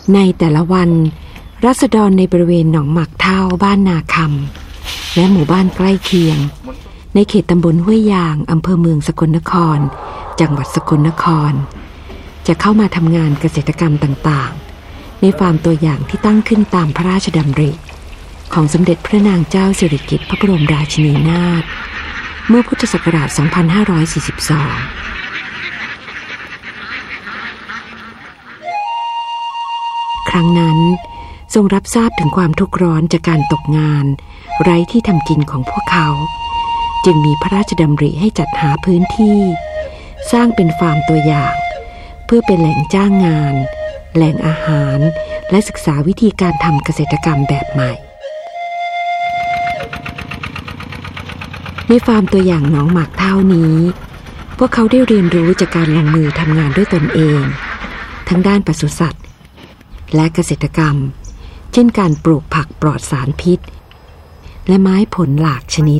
ในแต่ละวันราษฎรในบริเวณหนองหมากเท่าบ้านนาคำและหมู่บ้านใกล้เคียงในเขตตำบลห้วยยางอำเภอเมืองสกลนครจังหวัดสกลนครจะเข้ามาทำงานเกษตรกรรมต่างๆในฟาร์มตัวอย่างที่ตั้งขึ้นตามพระราชดำริของสมเด็จพระนางเจ้าสิริกิติ์พระบรมราชินีนาถเมื่อพุทธศักราช 2542 ครั้งนั้นทรงรับทราบถึงความทุกข์ร้อนจากการตกงานไร้ที่ทำกินของพวกเขาจึงมีพระราชดำริให้จัดหาพื้นที่สร้างเป็นฟาร์มตัวอย่างเพื่อเป็นแหล่งจ้างงานแหล่งอาหารและศึกษาวิธีการทำเกษตรกรรมแบบใหม่ในฟาร์มตัวอย่างหนองหมากเท่านี้พวกเขาได้เรียนรู้จากการลงมือทำงานด้วยตนเองทั้งด้านปศุสัตว์และเกษตรกรรมเช่นการปลูกผักปลอดสารพิษและไม้ผลหลากชนิด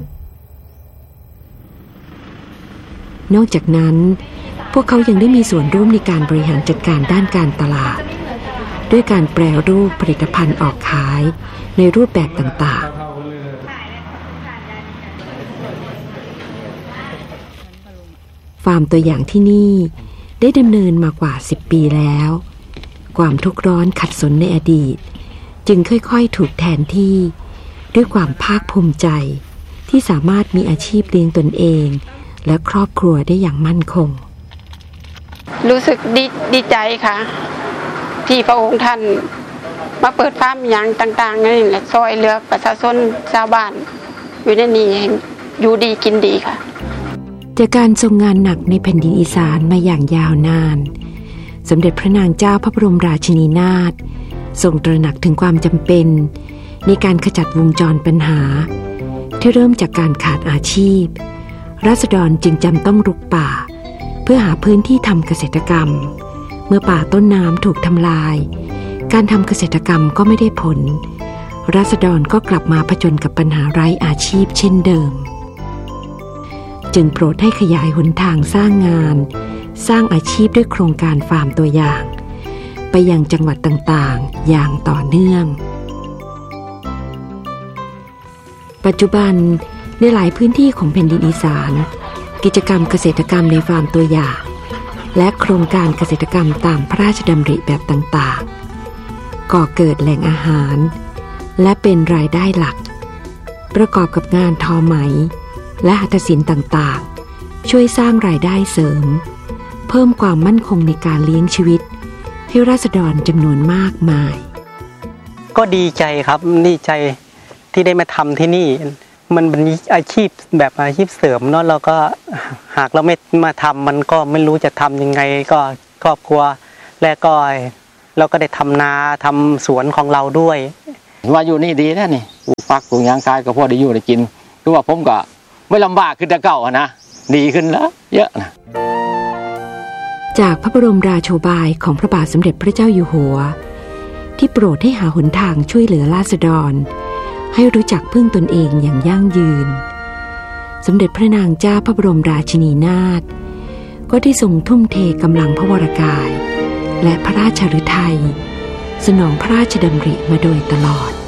นอกจากนั้นพวกเขายังได้มีส่วนร่วมในการบริหารจัดการด้านการตลาดด้วยการแปรรูปผลิตภัณฑ์ออกขายในรูปแบบต่างๆฟาร์มตัวอย่างที่นี่ได้ดำเนินมากว่า10 ปีแล้วความทุกข์ร้อนขัดสนในอดีตจึงค่อยๆถูกแทนที่ด้วยความภาคภูมิใจที่สามารถมีอาชีพเลี้ยงตนเองและครอบครัวได้อย่างมั่นคงรู้สึกดีใจค่ะที่พระองค์ท่านมาเปิดฟาร์มอย่างต่างๆนี่แหละซอยเหลือประชาชนชาวบ้านอยู่ในนี้อยู่ดีกินดีค่ะจากการทรงงานหนักในแผ่นดินอีสานมาอย่างยาวนานสมเด็จพระนางเจ้าพระบรมราชินีนาถทรงตระหนักถึงความจำเป็นในการขจัดวงจรปัญหาที่เริ่มจากการขาดอาชีพราษฎรจึงจำต้องรุกป่าเพื่อหาพื้นที่ทำเกษตรกรรมเมื่อป่าต้นน้ำถูกทำลายการทำเกษตรกรรมก็ไม่ได้ผลราษฎรก็กลับมาผจญกับปัญหาไร้อาชีพเช่นเดิมจึงโปรดให้ขยายหนทางสร้างงานสร้างอาชีพด้วยโครงการฟาร์มตัวอย่างไปยังจังหวัดต่างๆอย่างต่อเนื่องปัจจุบันในหลายพื้นที่ของแผ่นดินอีสานกิจกรรมเกษตรกรรมในฟาร์มตัวอย่างและโครงการเกษตรกรรมตามพระราชดำริแบบต่างๆก่อเกิดแหล่งอาหารและเป็นรายได้หลักประกอบกับงานทอไหมและหัตถศิลป์ต่างๆช่วยสร้างรายได้เสริมเพิ่มความมั่นคงในการเลี้ยงชีวิตให้ราษฎรจำนวนมากมายก็ดีใจครับดีใจที่ได้มาทำที่นี่มันเป็นอาชีพแบบอาชีพเสริมเนาะเราก็หากเราไม่มาทำมันก็ไม่รู้จะทำยังไงก็ครอบครัวและก็เราก็ได้ทำนาทำสวนของเราด้วยว่าอยู่นี่ดีนะนี่ปลูกผักปลูกหยังกายก็พอได้อยู่ได้กินคือว่าผมก็ไม่ลำบากขึ้นแต่เก่านะดีขึ้นแล้วเยอะนะจากพระบรมราโชบายของพระบาทสมเด็จพระเจ้าอยู่หัวที่โปรดให้หาหนทางช่วยเหลือราษฎรให้รู้จักพึ่งตนเองอย่างยั่งยืนสมเด็จพระนางเจ้าพระบรมราชินีนาถก็ได้ทรงทุ่มเทกำลังพระวรกายและพระราชฤทัยสนองพระราชดำริมาโดยตลอด